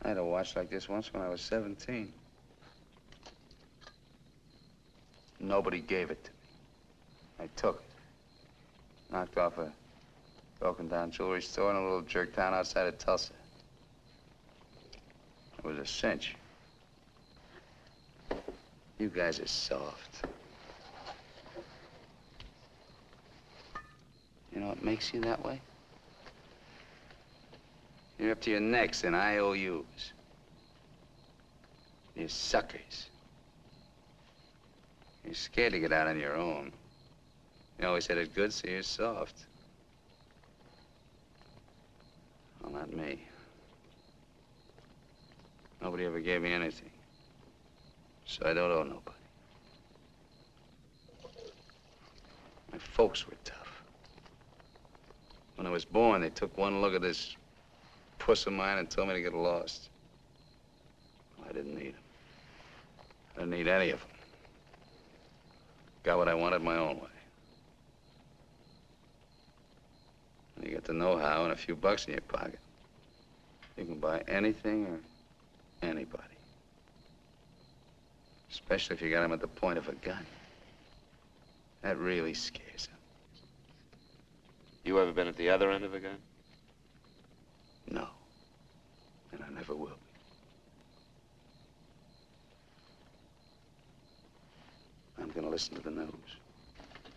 I had a watch like this once when I was 17. Nobody gave it to me. I took it. Knocked off a broken down jewelry store in a little jerk town outside of Tulsa. It was a cinch. You guys are soft. You know what makes you that way? You're up to your necks in IOUs. You're suckers. You're scared to get out on your own. You always had it good, so you're soft. Well, not me. Nobody ever gave me anything. So I don't owe nobody. My folks were tough. When I was born, they took one look at this puss of mine and told me to get lost. Well, I didn't need them. I didn't need any of them. Got what I wanted my own way. And you get the know-how and a few bucks in your pocket. You can buy anything or anybody. Especially if you got them at the point of a gun. That really scares them. You ever been at the other end of a gun? No. And I never will be. I'm gonna listen to the news.